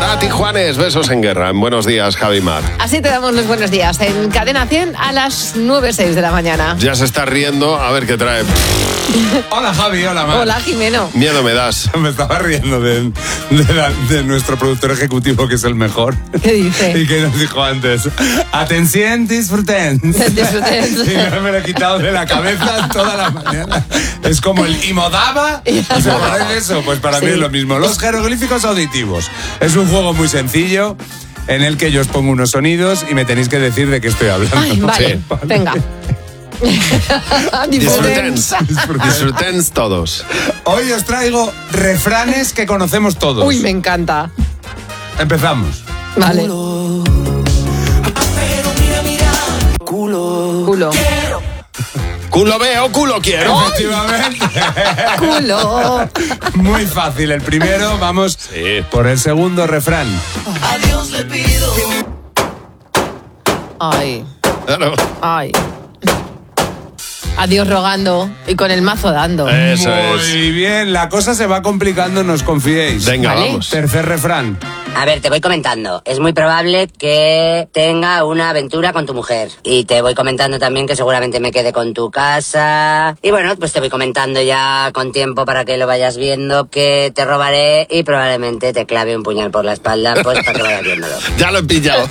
Morat y Juanes, besos en guerra. En Buenos Días, Javi Mar. Así te damos los buenos días en Cadena 100 a las 9:06 de la mañana. Ya se está riendo, a ver qué trae. Hola Javi, hola Mar. Hola Jimeno. Miedo me das. Me estaba riendo de nuestro productor ejecutivo, que es el mejor. ¿Qué dice? Y que nos dijo antes: atención, disfruten. Disfruten. Y no me lo he quitado de la cabeza toda la mañana. Es como el Imodaba. ¿Os acordáis de eso? Pues para mí es lo mismo. Los jeroglíficos auditivos. Es un juego muy sencillo en el que yo os pongo unos sonidos y me tenéis que decir de qué estoy hablando. Ay, vale, Sí. venga. Disfruten todos. Hoy os traigo refranes que conocemos todos. Uy, me encanta. Empezamos. Vale. Culo. Culo. Culo veo, culo quiero. Efectivamente. Culo. Muy fácil. El primero, vamos Sí. por el segundo refrán. A Dios le pido. Ay, Claro. ay. Adiós rogando y con el mazo dando. Eso Muy es. bien, la cosa se va complicando, no os confiéis. Venga, Vale. vamos. Tercer refrán. A ver, te voy comentando. Es muy probable que tenga una aventura con tu mujer. Y te voy comentando también que seguramente me quede con tu casa. Y bueno, pues te voy comentando ya con tiempo para que lo vayas viendo, que te robaré y probablemente te clave un puñal por la espalda, pues para que vayas viéndolo. Ya lo he pillado.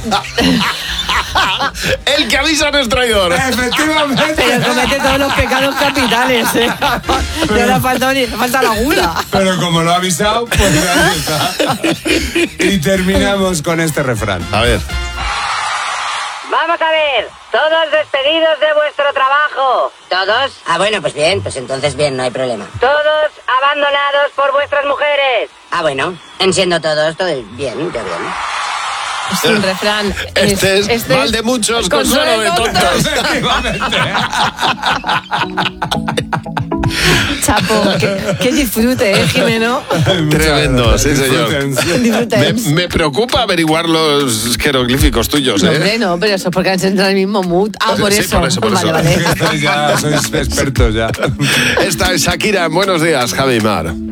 El que avisa no es traidor. Efectivamente. Pero comete todos los pecados capitales, ¿eh? No le falta la gula. Pero como lo ha avisado, pues ya está. Y terminamos con este refrán. A ver. Vamos a ver, todos despedidos de vuestro trabajo. ¿Todos? Ah, bueno, pues bien, pues entonces bien, no hay problema. Todos abandonados por vuestras mujeres. Ah, bueno, siendo todos, todo bien, yo bien. Es un refrán. Este es mal de muchos, consuelo de tontos. Efectivamente. Chapo, que disfrute, Jimeno. Tremendo, sí, señor. Disfruten. Me preocupa averiguar los jeroglíficos tuyos, No, ¿eh? hombre, no, pero eso es porque han entrado en el mismo mood. Ah, por Sí, eso. por eso. Vale, vale. Ya sois expertos ya. Esta es Shakira en Buenos Días, Javi Mar.